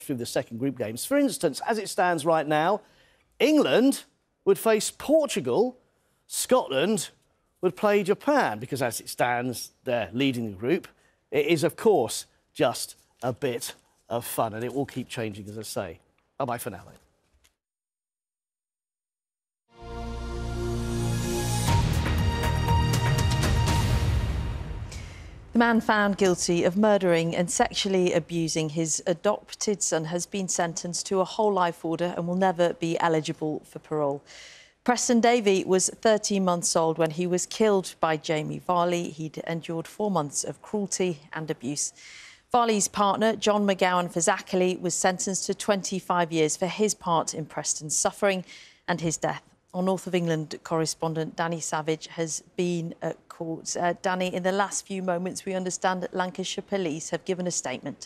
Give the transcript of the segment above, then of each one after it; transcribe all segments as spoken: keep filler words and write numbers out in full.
through the second group games. For instance, as it stands right now, England would face Portugal, Scotland would play Japan, because as it stands, they're leading the group. It is, of course, just a bit of fun, and it will keep changing, as I say. Bye-bye for now, then. The man found guilty of murdering and sexually abusing his adopted son has been sentenced to a whole life order and will never be eligible for parole. Preston Davey was thirteen months old when he was killed by Jamie Varley. He'd endured four months of cruelty and abuse. Varley's partner, John McGowan Fazakerley, was sentenced to twenty-five years for his part in Preston's suffering and his death. Our North of England correspondent Danny Savage has been at court. Uh, Danny, in the last few moments, we understand that Lancashire Police have given a statement.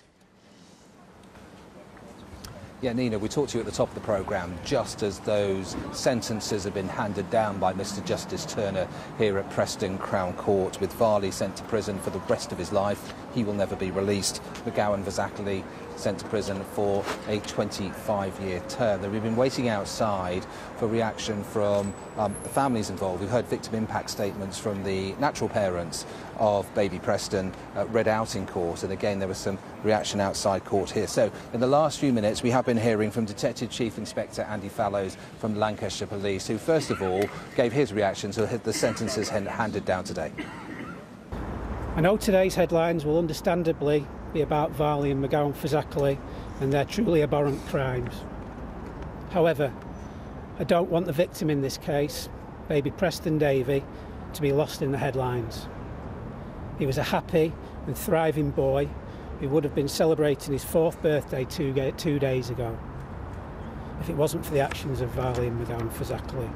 Yeah, Nina, we talked to you at the top of the programme just as those sentences have been handed down by Mr Justice Turner here at Preston Crown Court, with Varley sent to prison for the rest of his life. He will never be released. McGowan Fazakerley sent to prison for a twenty-five year term. We've been waiting outside for reaction from um, the families involved. We've heard victim impact statements from the natural parents of baby Preston uh, read out in court, and again there was some reaction outside court here. So in the last few minutes we have been hearing from Detective Chief Inspector Andy Fallows from Lancashire Police, who first of all gave his reaction to the sentences handed down today. I know today's headlines will understandably be about Varley and McGowan Fazakerley and their truly abhorrent crimes. However, I don't want the victim in this case, baby Preston Davey, to be lost in the headlines. He was a happy and thriving boy who would have been celebrating his fourth birthday two, two days ago if it wasn't for the actions of Varley and McGowan Fazakerley.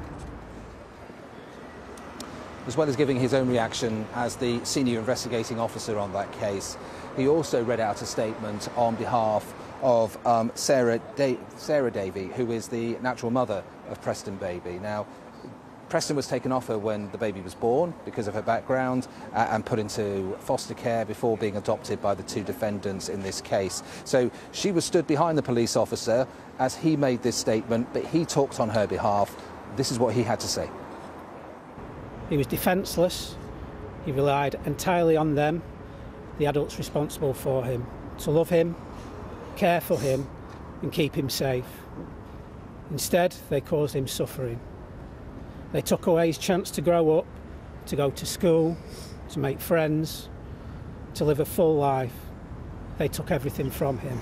As well as giving his own reaction as the senior investigating officer on that case, he also read out a statement on behalf of um, Sarah, da Sarah Davey, who is the natural mother of Preston Baby. Now, Preston was taken off her when the baby was born because of her background uh, and put into foster care before being adopted by the two defendants in this case. So she was stood behind the police officer as he made this statement, but he talked on her behalf. This is what he had to say. He was defenceless. He relied entirely on them, the adults responsible for him, to love him, care for him and keep him safe. Instead, they caused him suffering. They took away his chance to grow up, to go to school, to make friends, to live a full life. They took everything from him.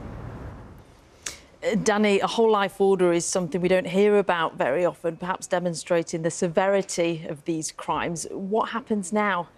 Danny, a whole life order is something we don't hear about very often, perhaps demonstrating the severity of these crimes. What happens now?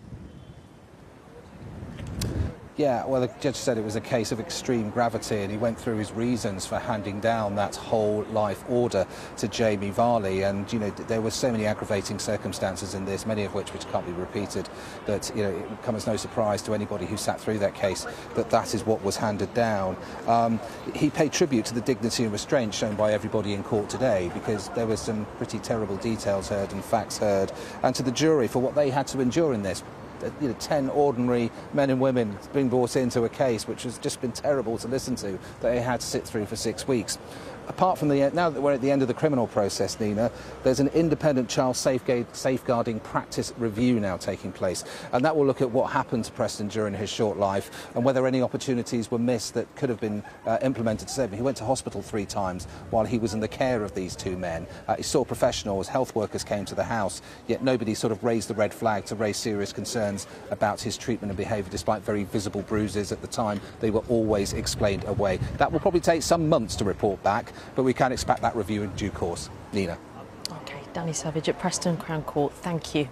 Yeah, well, the judge said it was a case of extreme gravity, and he went through his reasons for handing down that whole life order to Jamie Varley. And, you know, there were so many aggravating circumstances in this, many of which which can't be repeated, that, you know, it would come as no surprise to anybody who sat through that case that that is what was handed down. Um, he paid tribute to the dignity and restraint shown by everybody in court today, because there were some pretty terrible details heard and facts heard, and to the jury for what they had to endure in this. You know, ten ordinary men and women being brought into a case which has just been terrible to listen to, that they had to sit through for six weeks. Apart from the, now that we're at the end of the criminal process, Nina, there's an independent child safeguarding practice review now taking place, and that will look at what happened to Preston during his short life and whether any opportunities were missed that could have been uh, implemented to save him. He went to hospital three times while he was in the care of these two men. Uh, he saw professionals, health workers came to the house, yet nobody sort of raised the red flag to raise serious concerns about his treatment and behaviour, despite very visible bruises at the time. They were always explained away. That will probably take some months to report back, but we can expect that review in due course. Nina. OK, Danny Savage at Preston Crown Court, thank you.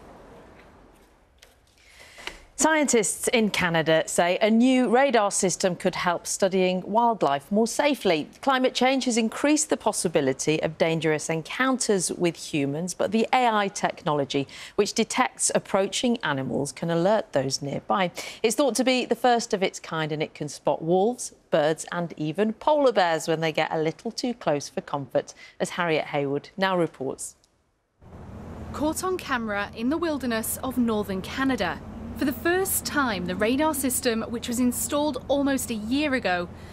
Scientists in Canada say a new radar system could help studying wildlife more safely. Climate change has increased the possibility of dangerous encounters with humans, but the A I technology, which detects approaching animals, can alert those nearby. It's thought to be the first of its kind, and it can spot wolves, birds and even polar bears when they get a little too close for comfort, as Harriet Haywood now reports. Caught on camera in the wilderness of northern Canada. For the first time, the radar system, which was installed almost a year ago,